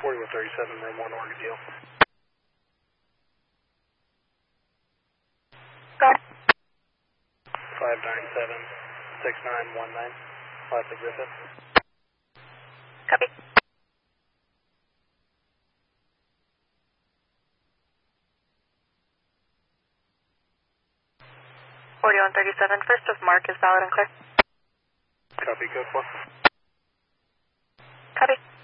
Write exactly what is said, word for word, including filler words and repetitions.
forty-one thirty-seven, room one, Oregon Deal. Go. five nine seven, six nine one nine, Classic Griffith. Copy. forty-one thirty-seven, first of Mark is valid and clear. Copy, code four. Copy.